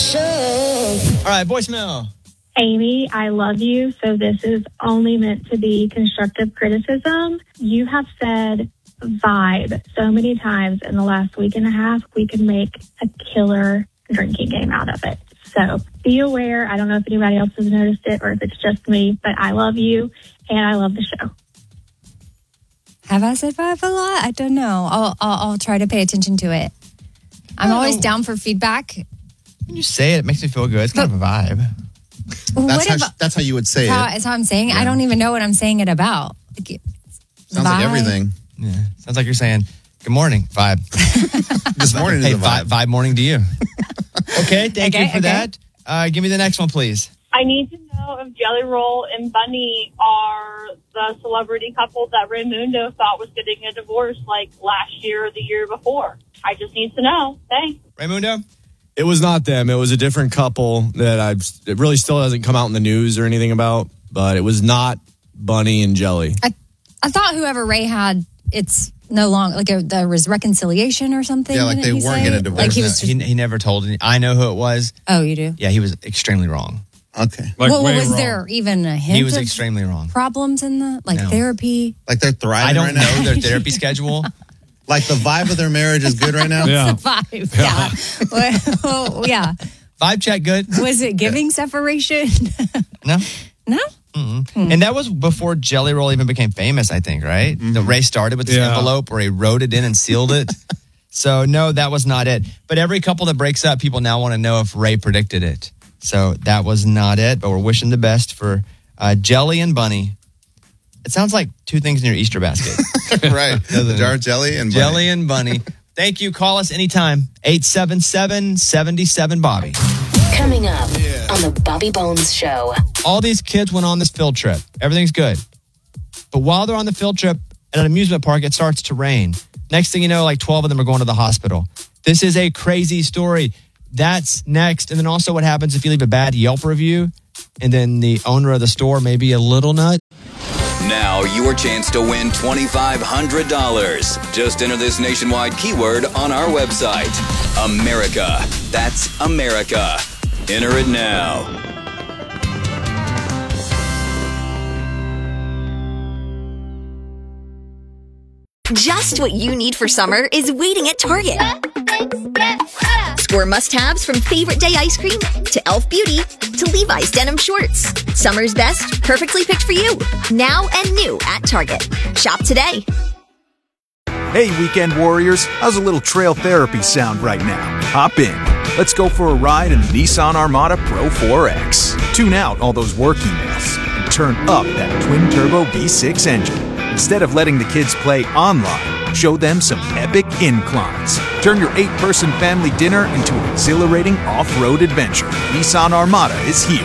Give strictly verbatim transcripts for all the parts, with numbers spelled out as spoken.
show. All right, voicemail. Amy, I love you, so this is only meant to be constructive criticism. You have said vibe so many times in the last week and a half. We can make a killer drinking game out of it. So be aware. I don't know if anybody else has noticed it or if it's just me, but I love you and I love the show. Have I said vibe a lot? I don't know. I'll I'll, I'll try to pay attention to it. I'm oh. always down for feedback. When you say it, it makes me feel good. It's kind but, of a vibe. That's how, that's how you would say that's how, it. That's how I'm saying it. Yeah. I don't even know what I'm saying it about. Like, Sounds vibe. Like everything. Yeah. Sounds like you're saying, good morning, vibe. This morning is hey, a vibe. vibe. Vibe morning to you. Okay, thank okay, you for okay. that. Uh, give me the next one, please. I need to know if Jelly Roll and Bunny are the celebrity couple that Raymundo thought was getting a divorce like last year or the year before. I just need to know. Thanks. Raymundo? It was not them. It was a different couple that I it really still hasn't come out in the news or anything about, but it was not Bunny and Jelly. I, I thought whoever Ray had, it's no longer, like a, there was reconciliation or something. Yeah, like they weren't going to divorce. Like he, no, was just, he, he never told any. I know who it was. Oh, you do? Yeah, he was extremely wrong. Okay. Like well, was wrong. there even a hint He was of extremely wrong. problems in the, like No. therapy? Like they're thriving I don't right now? know their therapy schedule. Like the vibe of their marriage is good right now? Yeah. It's a vibe. Yeah. well, yeah. Vibe check good. Was it giving separation? No. No? Mm-hmm. And that was before Jelly Roll even became famous, I think, right? Mm-hmm. The Ray started with this Yeah. envelope where he wrote it in and sealed it. So, no, that was not it. But every couple that breaks up, people now want to know if Ray predicted it. So that was not it. But we're wishing the best for uh, Jelly and Bunny. It sounds like two things in your Easter basket. Right. The jar of jelly and bunny. Jelly and Bunny. Thank you. Call us anytime. eight seven seven, seven seven, Bobby. Coming up yeah. on the Bobby Bones Show. All these kids went on this field trip. Everything's good. But while they're on the field trip at an amusement park, it starts to rain. Next thing you know, like twelve of them are going to the hospital. This is a crazy story. That's next. And then also what happens if you leave a bad Yelp review and then the owner of the store may be a little nut. Now, your chance to win twenty-five hundred dollars. Just enter this nationwide keyword on our website. America. That's America. Enter it now. Just what you need for summer is waiting at Target. Score must-haves from favorite day ice cream to e l f Beauty to Levi's denim shorts. Summer's best, perfectly picked for you. Now and new at Target. Shop today. Hey, weekend warriors. How's a little trail therapy sound right now? Hop in. Let's go for a ride in the Nissan Armada Pro four X. Tune out all those work emails and turn up that twin-turbo V six engine. Instead of letting the kids play online, show them some epic inclines. Turn your eight-person family dinner into an exhilarating off-road adventure. Nissan Armada is here.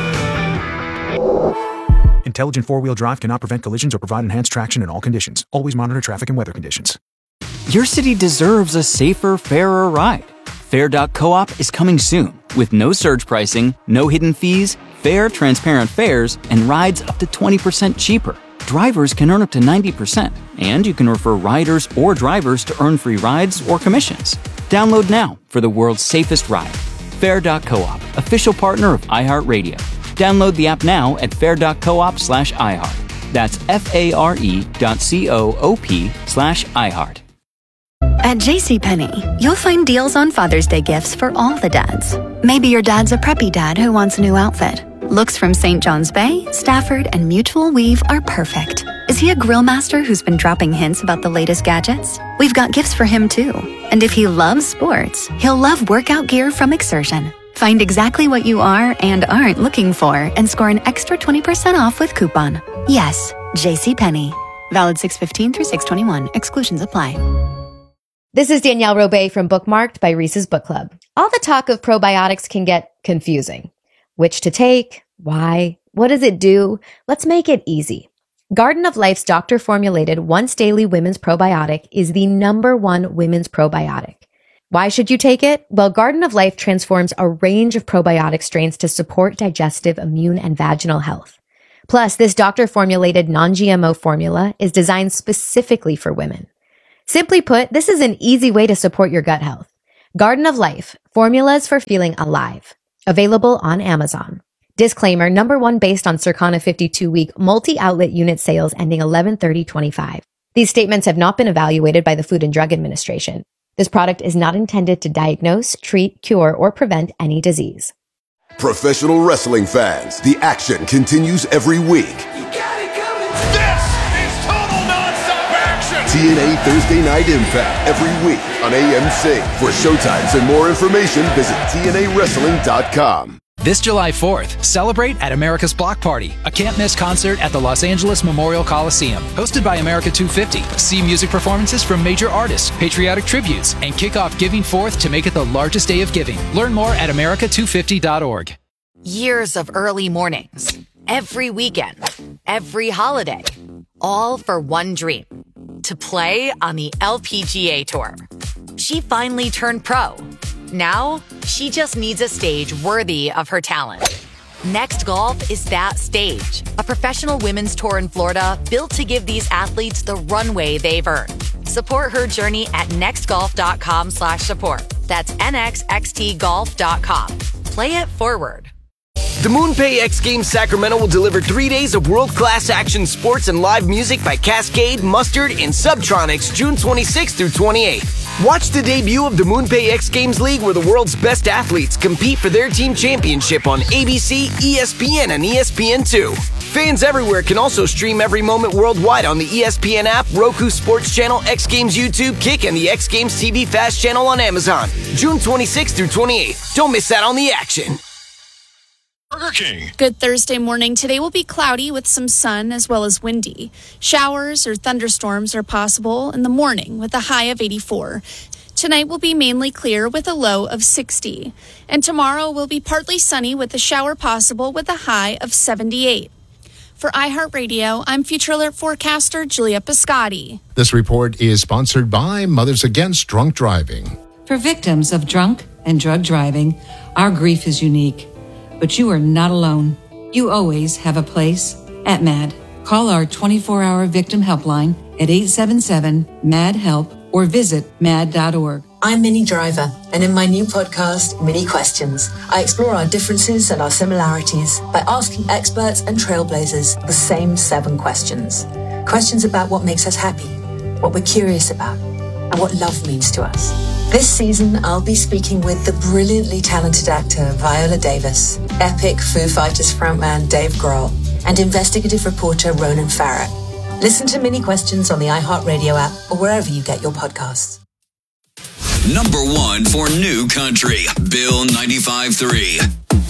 Intelligent four-wheel drive cannot prevent collisions or provide enhanced traction in all conditions. Always monitor traffic and weather conditions. Your city deserves a safer, fairer ride. Fair dot coop is coming soon with no surge pricing, no hidden fees, fair, transparent fares, and rides up to twenty percent cheaper. Drivers can earn up to ninety percent, and you can refer riders or drivers to earn free rides or commissions. Download now for the world's safest ride. Fair dot coop, official partner of iHeartRadio. Download the app now at fair dot coop slash iHeart. That's F-A-R-E dot C-O-O-P slash iHeart. At JCPenney, you'll find deals on Father's Day gifts for all the dads. Maybe your dad's a preppy dad who wants a new outfit. Looks from Saint John's Bay, Stafford, and Mutual Weave are perfect. Is he a grill master who's been dropping hints about the latest gadgets? We've got gifts for him too. And if he loves sports, he'll love workout gear from Exertion. Find exactly what you are and aren't looking for and score an extra twenty percent off with coupon. Yes, JCPenney. Valid six fifteen through six twenty-one. Exclusions apply. This is Danielle Robay from Bookmarked by Reese's Book Club. All the talk of probiotics can get confusing. Which to take? Why? What does it do? Let's make it easy. Garden of Life's doctor-formulated once-daily women's probiotic is the number one women's probiotic. Why should you take it? Well, Garden of Life transforms a range of probiotic strains to support digestive, immune, and vaginal health. Plus, this doctor-formulated non-G M O formula is designed specifically for women. Simply put, this is an easy way to support your gut health. Garden of Life, formulas for feeling alive. Available on Amazon. Disclaimer, number one based on Circana fifty-two week multi-outlet unit sales ending eleven thirty twenty-five. These statements have not been evaluated by the Food and Drug Administration. This product is not intended to diagnose, treat, cure, or prevent any disease. Professional wrestling fans, the action continues every week. T N A Thursday Night Impact every week on A M C. For showtimes and more information, visit T N A wrestling dot com. This July fourth, celebrate at America's Block Party, a can't-miss concert at the Los Angeles Memorial Coliseum. Hosted by America two fifty. See music performances from major artists, patriotic tributes, and kick off Giving Fourth to make it the largest day of giving. Learn more at America two fifty dot org. Years of early mornings, every weekend, every holiday, all for one dream. To play on the L P G A Tour. She finally turned pro. Now, she just needs a stage worthy of her talent. Next Golf is that stage. A professional women's tour in Florida built to give these athletes the runway they've earned. Support her journey at nextgolf.com slash support. That's nxxtgolf dot com. Play it forward. The MoonPay X Games Sacramento will deliver three days of world-class action sports and live music by Cascade, Mustard, and Subtronics June twenty-sixth through twenty-eighth. Watch the debut of the MoonPay X Games League where the world's best athletes compete for their team championship on A B C, E S P N, and E S P N two. Fans everywhere can also stream every moment worldwide on the E S P N app, Roku Sports Channel, X Games YouTube, Kick, and the X Games T V Fast Channel on Amazon. June twenty-sixth through twenty-eighth. Don't miss out on the action. Burger King. Good Thursday morning. Today will be cloudy with some sun as well as windy. Showers or thunderstorms are possible in the morning with a high of eighty-four. Tonight will be mainly clear with a low of sixty. And tomorrow will be partly sunny with a shower possible with a high of seventy-eight. For iHeartRadio, I'm Future Alert forecaster Julia Piscotti. This report is sponsored by Mothers Against Drunk Driving. For victims of drunk and drug driving, our grief is unique. But you are not alone. You always have a place at MAD. Call our twenty-four hour victim helpline at eight seven seven, M A D, HELP or visit mad dot org. I'm Minnie Driver, and in my new podcast, Minnie Questions, I explore our differences and our similarities by asking experts and trailblazers the same seven questions. Questions about what makes us happy, what we're curious about, and what love means to us. This season, I'll be speaking with the brilliantly talented actor Viola Davis, epic Foo Fighters frontman Dave Grohl, and investigative reporter Ronan Farrett. Listen to Mini Questions on the iHeartRadio app or wherever you get your podcasts. Number one for new country, Bill ninety-five three.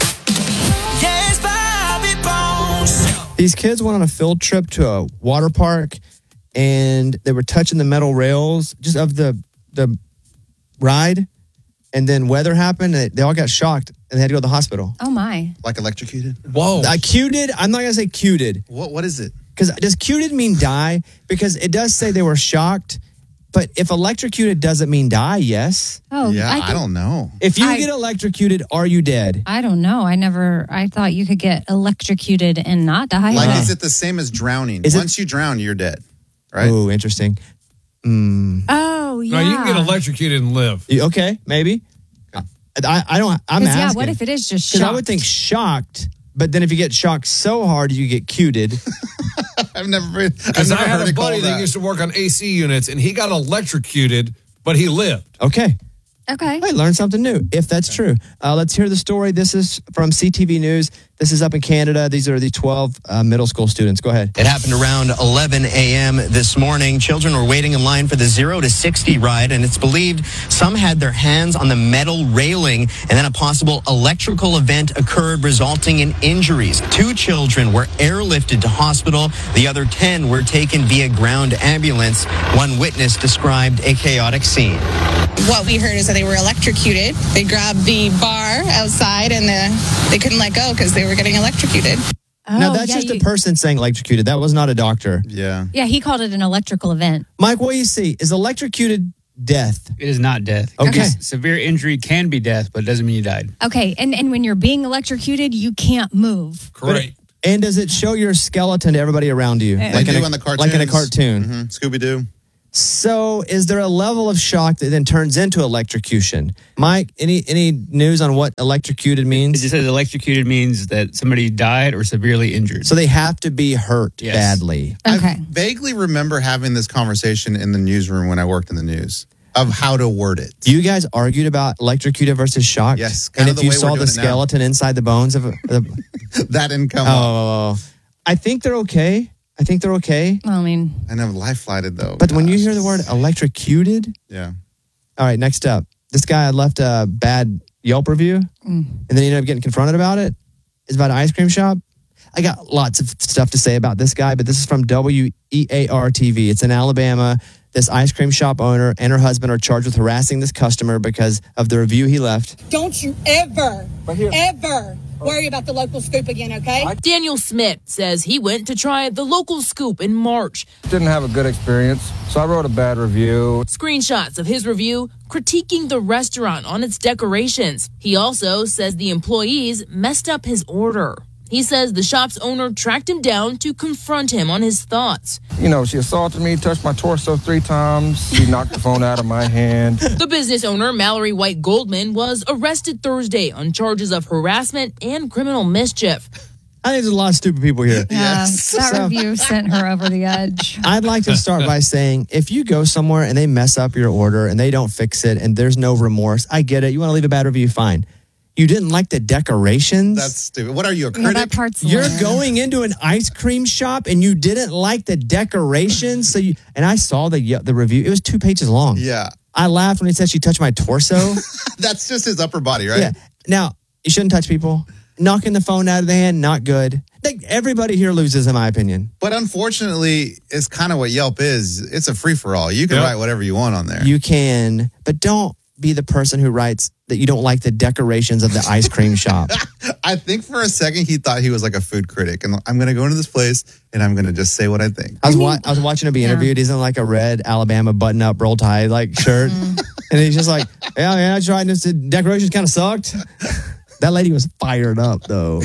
Yes, Bobby Bones. These kids went on a field trip to a water park, and they were touching the metal rails just of the the ride, and then weather happened, and they all got shocked, and they had to go to the hospital. Oh, my. Like electrocuted? Whoa. Uh, cuted? I'm not going to say cuted. What? What is it? Because does cuted mean die? Because it does say they were shocked, but if electrocuted doesn't mean die, yes. Oh, yeah, I I, think- don't know. If you I- get electrocuted, are you dead? I don't know. I never, I thought you could get electrocuted and not die. Like, Uh. is it the same as drowning? Is it- Once you drown, you're dead, right? Oh, interesting. Mm. Oh, yeah. No, you can get electrocuted and live. You- Okay, maybe. I, I don't. I'm 'Cause, asking. yeah, what if it is just Because I would shocked? think shocked, but then if you get shocked so hard, you get cuted. I've never, I've Because never I had heard a it buddy called that that. used to work on A C units, and he got electrocuted, but he lived. Okay. Okay. I learned something new, if that's true. Uh, let's hear the story. This is from C T V News. This is up in Canada. These are the twelve uh, middle school students. Go ahead. It happened around eleven a.m. this morning. Children were waiting in line for the zero to sixty ride, and it's believed some had their hands on the metal railing, and then a possible electrical event occurred, resulting in injuries. Two children were airlifted to hospital. The other ten were taken via ground ambulance. One witness described a chaotic scene. What we heard is that they were electrocuted. They grabbed the bar outside and the, they couldn't let go because they were getting electrocuted. now, Oh, that's yeah, just you- a person saying electrocuted. That was not a doctor. Yeah. Yeah, he called it an electrical event. Mike, what do you see? Is electrocuted death? It is not death. Okay. Because severe injury can be death, but it doesn't mean you died. Okay, and, and when you're being electrocuted, you can't move. Correct. And does it show your skeleton to everybody around you? They Like in do a, on the cartoons. Like in a cartoon. Mm-hmm. Scooby-Doo. So is there a level of shock that then turns into electrocution? Mike, any any news on what electrocuted means? It just says electrocuted means that somebody died or severely injured. So they have to be hurt Yes. badly. Okay. I vaguely remember having this conversation in the newsroom when I worked in the news of how to word it. You guys argued about electrocuted versus shocked? Yes, And kind if of the you way we're saw doing the it now. skeleton inside the bones of a, the, That didn't come up. oh, I think they're okay. I think they're okay. I mean, I know life flighted though. But when you hear the word electrocuted, yeah. all right, next up. This guy had left a bad Yelp review, Mm. and then he ended up getting confronted about it. It's about an ice cream shop. I got lots of stuff to say about this guy, but this is from W E A R T V. It's in Alabama. This ice cream shop owner and her husband are charged with harassing this customer because of the review he left. Don't you ever, ever worry about the local scoop again, okay? Daniel Smith says he went to try the local scoop in March. Didn't have a good experience, so I wrote a bad review. Screenshots of his review critiquing the restaurant on its decorations. He also says the employees messed up his order. He says the shop's owner tracked him down to confront him on his thoughts. You know, she assaulted me, touched my torso three times. She knocked the phone out of my hand. The business owner, Mallory White Goldman, was arrested Thursday on charges of harassment and criminal mischief. I think there's a lot of stupid people here. yeah, that So- review sent her over the edge. I'd like to start by saying if you go somewhere and they mess up your order and they don't fix it and there's no remorse, I get it. You want to leave a bad review, fine. You didn't like the decorations? That's stupid. What are you, a Yeah, critic? that part's You're lame. going into an ice cream shop and you didn't like the decorations. So you and I saw the the review. It was two pages long. Yeah. I laughed when he said she touched my torso. That's just his upper body, right? Yeah. Now, you shouldn't touch people. Knocking the phone out of the hand, not good. Like, everybody here loses, in my opinion. But unfortunately, it's kind of what Yelp is. It's a free-for-all. You can Yep. write whatever you want on there. You can, but don't be the person who writes that you don't like the decorations of the ice cream shop. I think for a second he thought he was like a food critic. And I'm going to go into this place and I'm going to just say what I think. I was wa- I was watching him be interviewed. He's in like a red Alabama button up, roll tie like shirt, and he's just like, "Yeah, man, I tried this. The decorations kind of sucked." That lady was fired up though.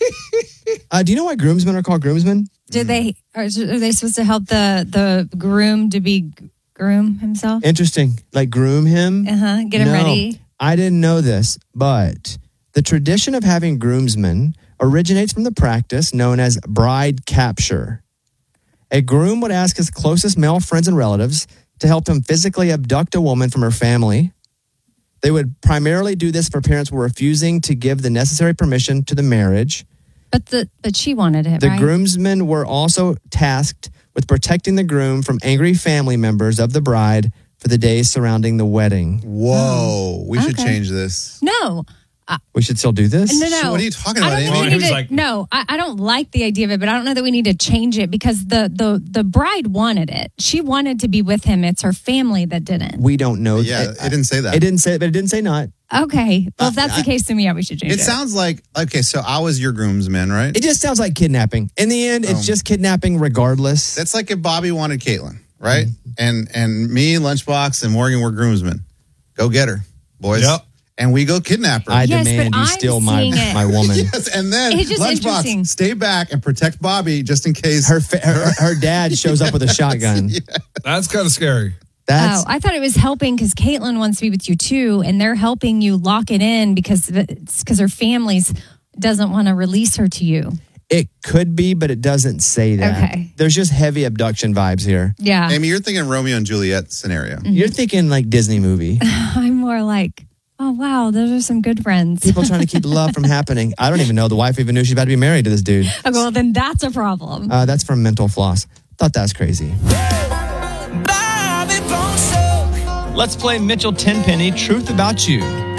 uh, do you know why groomsmen are called groomsmen? Did they are, are they supposed to help the the groom to be groom himself? Interesting. Like groom him. Uh huh. Get him No, ready. I didn't know this, but the tradition of having groomsmen originates from the practice known as bride capture. A groom would ask his closest male friends and relatives to help him physically abduct a woman from her family. They would primarily do this for parents who were refusing to give the necessary permission to the marriage. But the but she wanted it. The right? groomsmen were also tasked with protecting the groom from angry family members of the bride for the days surrounding the wedding. Whoa, we should Okay. change this. No. We should still do this? No, no. What are you talking I about, don't think Amy? we need to, no, I, I don't like the idea of it, but I don't know that we need to change it because the, the, the bride wanted it. She wanted to be with him. It's her family that didn't. We don't know. Yeah, it didn't say that. It didn't say, but it didn't say not. Okay. Well, if that's I- the case, then yeah, we should change it. It sounds like, okay, so I was your groomsman, right? It just sounds like kidnapping. In the end, it's Um, just kidnapping regardless. That's like if Bobby wanted Caitlin, right? And and me, Lunchbox, and Morgan were groomsmen. Go get her, boys. Yep. And we go kidnap her. I Yes, demand but you I'm steal my, seeing it. my woman. Yes, and then It's just interesting. Lunchbox, stay back and protect Bobby just in case. Her, fa- her her dad shows up with a shotgun. That's kind of scary. That's Oh, I thought it was helping because Caitlin wants to be with you too, and they're helping you lock it in because because her family's doesn't want to release her to you. it could be, but it doesn't say that. Okay. There's just heavy abduction vibes here. Yeah. Amy, you're thinking Romeo and Juliet scenario. You're thinking like Disney movie. I'm more like, oh wow, those are some good friends. People trying to keep love from happening. I don't even know the wife even knew she's about to be married to this dude. Okay, well then that's a problem. Uh, that's from Mental Floss. Thought that was crazy. Let's play Mitchell Tenpenny, Truth About You.